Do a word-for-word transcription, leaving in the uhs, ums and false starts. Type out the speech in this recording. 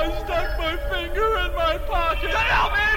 I stuck my finger in my pocket. Help me!